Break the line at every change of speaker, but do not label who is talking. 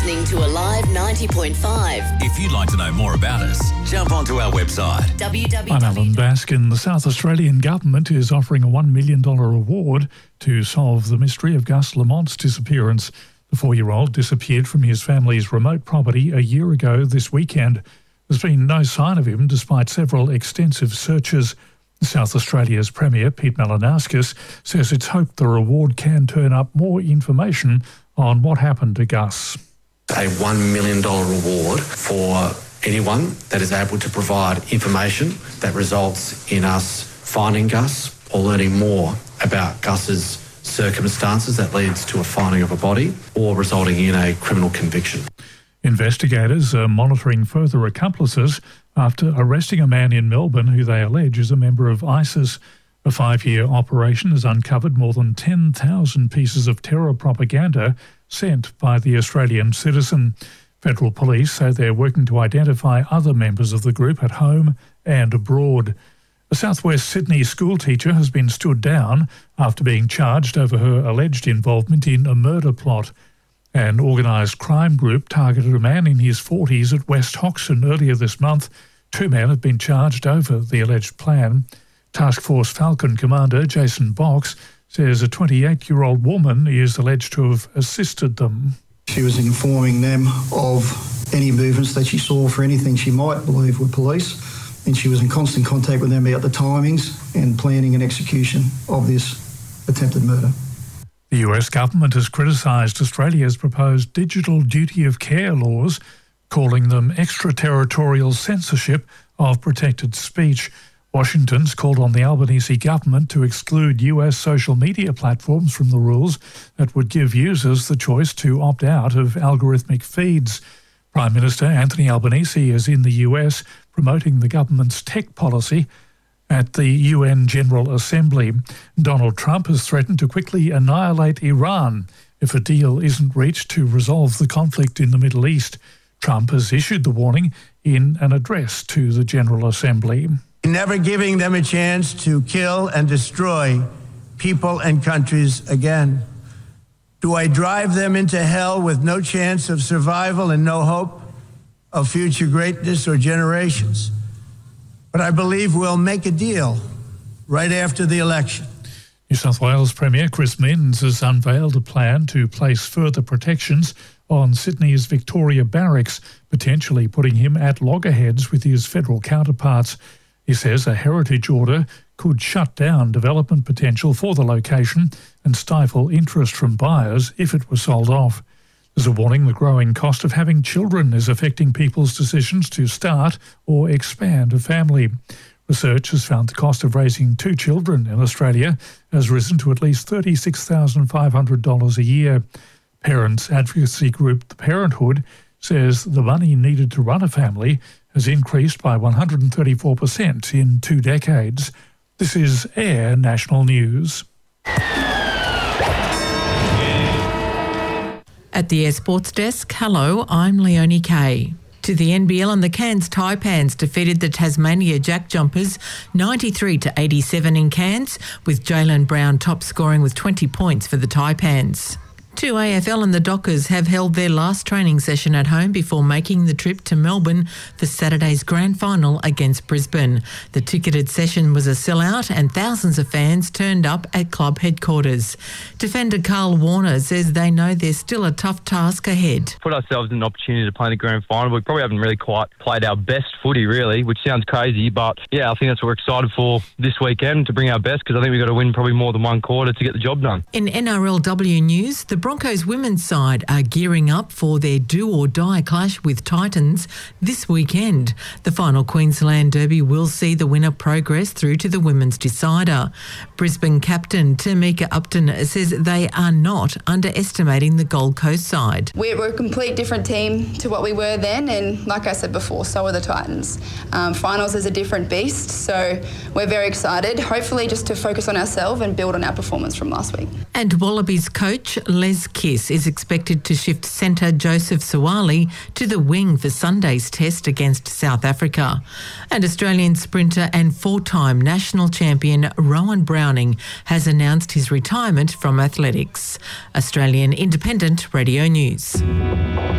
listening to Alive 90.5.
If you'd like to know more about us, jump onto our website.
I'm Alan Baskin. The South Australian government is offering a $1 million reward to solve the mystery of Gus Lamont's disappearance. The 4-year-old disappeared from his family's remote property a year ago this weekend. There's been no sign of him despite several extensive searches. South Australia's Premier, Pete Malinauskas, says it's hoped the reward can turn up more information on what happened to Gus.
A $1 million reward for anyone that is able to provide information that results in us finding Gus or learning more about Gus's circumstances that leads to a finding of a body or resulting in a criminal conviction.
Investigators are monitoring further accomplices after arresting a man in Melbourne who they allege is a member of ISIS. A 5-year operation has uncovered more than 10,000 pieces of terror propaganda sent by the Australian citizen. Federal police say they're working to identify other members of the group at home and abroad. A southwest Sydney schoolteacher has been stood down after being charged over her alleged involvement in a murder plot. An organised crime group targeted a man in his 40s at West Hoxton earlier this month. 2 men have been charged over the alleged plan. Task Force Falcon Commander Jason Box says a 28-year-old woman is alleged to have assisted them.
She was informing them of any movements that she saw for anything she might believe were police, and she was in constant contact with them about the timings and planning and execution of this attempted murder.
The US government has criticised Australia's proposed digital duty of care laws, calling them extraterritorial censorship of protected speech. Washington's called on the Albanese government to exclude US social media platforms from the rules that would give users the choice to opt out of algorithmic feeds. Prime Minister Anthony Albanese is in the US promoting the government's tech policy at the UN General Assembly. Donald Trump has threatened to quickly annihilate Iran if a deal isn't reached to resolve the conflict in the Middle East. Trump has issued the warning in an address to the General Assembly.
Never giving them a chance to kill and destroy people and countries again. Do I drive them into hell with no chance of survival and no hope of future greatness or generations? But I believe we'll make a deal right after the election.
New South Wales Premier Chris Minns has unveiled a plan to place further protections on Sydney's Victoria Barracks, potentially putting him at loggerheads with his federal counterparts. He says a heritage order could shut down development potential for the location and stifle interest from buyers if it was sold off. There's a warning the growing cost of having children is affecting people's decisions to start or expand a family. Research has found the cost of raising 2 children in Australia has risen to at least $36,500 a year. Parents advocacy group The Parenthood says the money needed to run a family has increased by 134% in 2 decades. This is Air National News.
At the Air Sports Desk, hello, I'm Leonie Kay. To the NBL, and the Cairns Taipans defeated the Tasmania Jack Jumpers 93-87 in Cairns, with Jaylen Brown top scoring with 20 points for the Taipans. To AFL, and the Dockers have held their last training session at home before making the trip to Melbourne for Saturday's grand final against Brisbane. The ticketed session was a sellout and thousands of fans turned up at club headquarters. Defender Carl Warner says they know there's still a tough task ahead.
Put ourselves in an opportunity to play in the grand final. We probably haven't really quite played our best footy, really, which sounds crazy, but yeah, I think that's what we're excited for this weekend, to bring our best, because I think we've got to win probably more than one quarter to get the job done.
In NRLW news, the Broncos women's side are gearing up for their do-or-die clash with Titans this weekend. The final Queensland Derby will see the winner progress through to the women's decider. Brisbane captain Tamika Upton says they are not underestimating the Gold Coast side.
We're a complete different team to what we were then, and like I said before, so are the Titans. Finals is a different beast, so we're very excited, hopefully just to focus on ourselves and build on our performance from last week.
And Wallabies coach Les Kiss is expected to shift centre Joseph Suwali to the wing for Sunday's test against South Africa. And Australian sprinter and 4-time national champion Rowan Browning has announced his retirement from athletics. Australian Independent Radio News.